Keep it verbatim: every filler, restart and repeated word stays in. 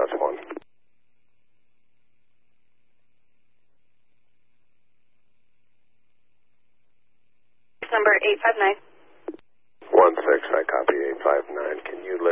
that's one. Number eight five nine. One six, I copy eight five nine. Can you list